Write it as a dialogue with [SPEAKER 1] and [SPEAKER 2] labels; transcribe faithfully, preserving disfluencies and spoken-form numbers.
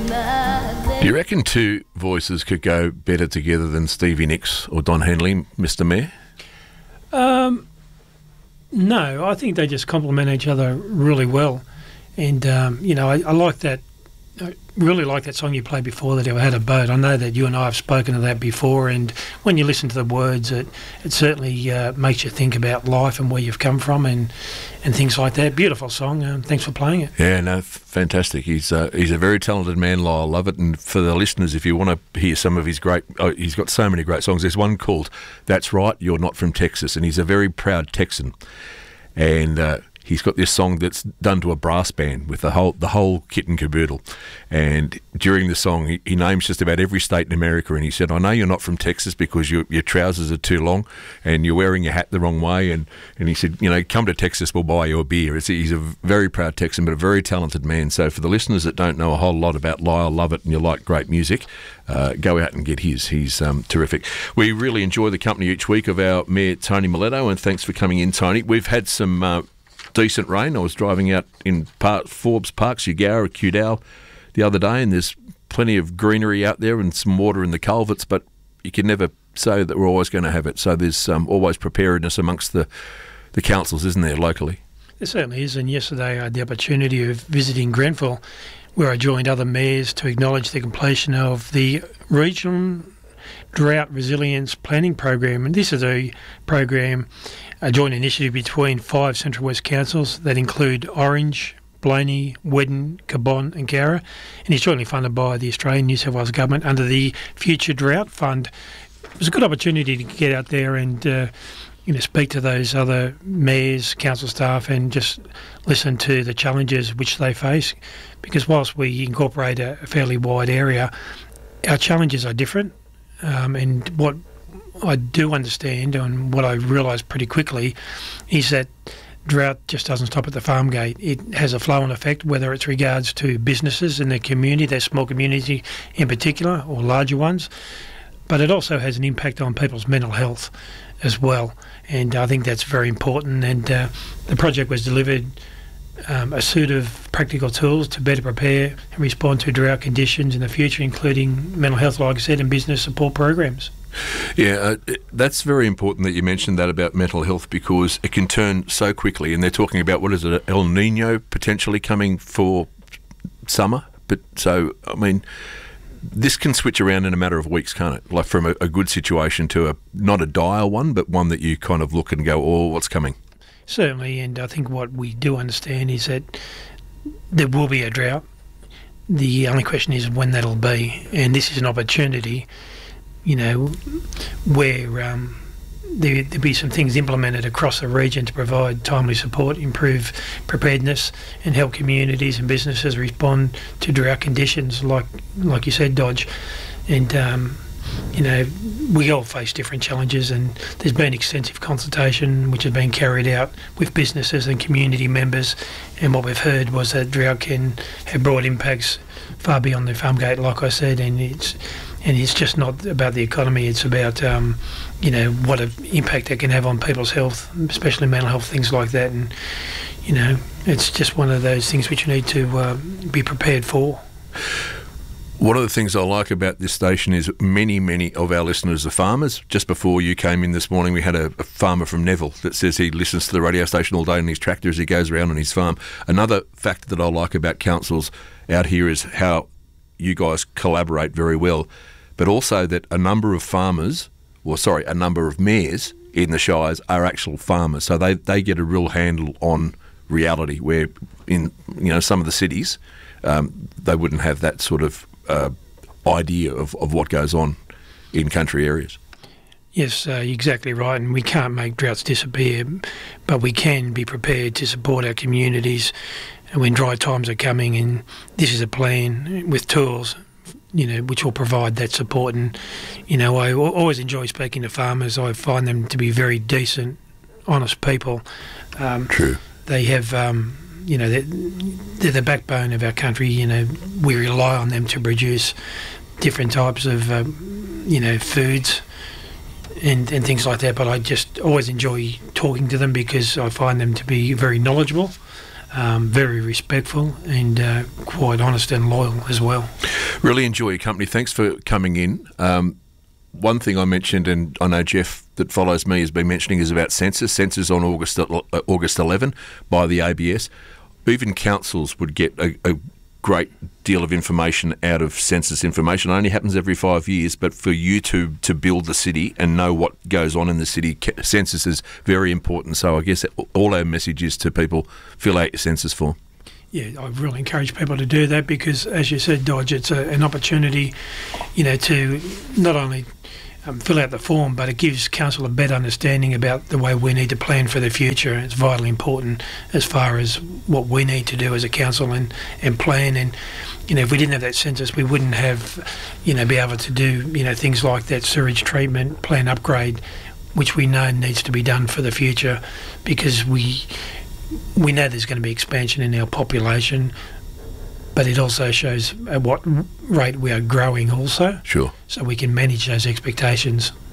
[SPEAKER 1] Do you reckon two voices could go better together than Stevie Nicks or Don Henley, Mister Mayor?
[SPEAKER 2] Um, no, I think they just complement each other really well. And, um, you know, I, I like that. I really like that song you played before, that I Had a Boat. I know that you and I have spoken of that before, and when you listen to the words, it it certainly uh, makes you think about life and where you've come from and, and things like that. Beautiful song. Um, thanks for playing it.
[SPEAKER 1] Yeah, no, f- fantastic. He's uh, he's a very talented man, Lyle Lovett. And for the listeners, if you want to hear some of his great, oh, he's got so many great songs. There's one called "That's Right, You're Not From Texas," and he's a very proud Texan. And uh, he's got this song that's done to a brass band with the whole the whole kit and caboodle. And during the song, he, he names just about every state in America. And he said, "I know you're not from Texas because your your trousers are too long and you're wearing your hat the wrong way." And, and he said, "You know, come to Texas, we'll buy you a beer." It's, he's a very proud Texan, but a very talented man. So for the listeners that don't know a whole lot about Lyle Lovett and you like great music, uh, go out and get his. He's um, terrific. We really enjoy the company each week of our Mayor, Tony Miletto, and thanks for coming in, Tony. We've had some Uh, decent rain. I was driving out in Park, Forbes Park, Sugara, Cudal the other day, and there's plenty of greenery out there and some water in the culverts, but you can never say that we're always going to have it. So there's um, always preparedness amongst the, the councils, isn't there, locally?
[SPEAKER 2] There certainly is, and yesterday I had the opportunity of visiting Grenfell, where I joined other mayors to acknowledge the completion of the regional drought resilience planning program. And this is a program, a joint initiative between five Central West councils that include Orange, Blaney, Wedden, Cabon and Cowra, and it's jointly funded by the Australian New South Wales Government under the Future Drought Fund. It was a good opportunity to get out there and uh, you know, speak to those other mayors, council staff, and just listen to the challenges which they face, because whilst we incorporate a fairly wide area, our challenges are different. Um, and what I do understand, and what I realised pretty quickly, is that drought just doesn't stop at the farm gate. It has a flow-on effect, whether it's regards to businesses in the community, their small community in particular, or larger ones, but it also has an impact on people's mental health as well. And I think that's very important. And uh, the project was delivered Um, a suite of practical tools to better prepare and respond to drought conditions in the future, including mental health, like I said, and business support programs.
[SPEAKER 1] Yeah, uh, that's very important that you mentioned that about mental health, because it can turn so quickly. And they're talking about, what is it, El Nino potentially coming for summer. But so, I mean, this can switch around in a matter of weeks, can't it? Like from a, a good situation to a not a dire one, but one that you kind of look and go, oh, what's coming?
[SPEAKER 2] Certainly, and I think what we do understand is that there will be a drought. The only question is when that'll be, and this is an opportunity, you know, where um, there, there'll be some things implemented across the region to provide timely support, improve preparedness, and help communities and businesses respond to drought conditions, like like you said, Dodge. And um, you know, we all face different challenges, and there's been extensive consultation which has been carried out with businesses and community members, and what we've heard was that drought can have broad impacts far beyond the farm gate, like I said, and it's and it's just not about the economy, it's about um, you know, what an impact it can have on people's health, especially mental health, things like that. And you know, it's just one of those things which you need to uh, be prepared for.
[SPEAKER 1] One of the things I like about this station is many, many of our listeners are farmers. Just before you came in this morning, we had a, a farmer from Neville that says he listens to the radio station all day in his tractor as he goes around on his farm. Another fact that I like about councils out here is how you guys collaborate very well, but also that a number of farmers, or sorry, a number of mayors in the shires are actual farmers. So they, they get a real handle on reality, where in, you know, some of the cities, um, they wouldn't have that sort of Uh, idea of, of what goes on in country areas.
[SPEAKER 2] Yes, uh, you're exactly right, and we can't make droughts disappear, but we can be prepared to support our communities when dry times are coming, and this is a plan with tools, you know, which will provide that support. And, you know, I always enjoy speaking to farmers. I find them to be very decent, honest people. Um,
[SPEAKER 1] True.
[SPEAKER 2] They have... Um, You know, they're, they're the backbone of our country. You know, we rely on them to produce different types of, um, you know, foods and, and things like that. But I just always enjoy talking to them because I find them to be very knowledgeable, um, very respectful, and uh, quite honest and loyal as well.
[SPEAKER 1] Really enjoy your company. Thanks for coming in. Um, one thing I mentioned, and I know Jeff that follows me has been mentioning, is about census. Census on August uh, August eleventh by the A B S. Even councils would get a, a great deal of information out of census information. It only happens every five years, but for you to, to build the city and know what goes on in the city, census is very important. So I guess all our message is to people, fill out your census form.
[SPEAKER 2] Yeah, I really encourage people to do that because, as you said, Dodge, it's a, an opportunity, you know, to not only um, fill out the form, but it gives council a better understanding about the way we need to plan for the future. It's vitally important as far as what we need to do as a council and, and plan. And, you know, if we didn't have that census, we wouldn't have, you know, be able to do, you know, things like that sewage treatment plan upgrade, which we know needs to be done for the future because we... We know there's going to be expansion in our population, but it also shows at what rate we are growing also.
[SPEAKER 1] Sure.
[SPEAKER 2] So we can manage those expectations.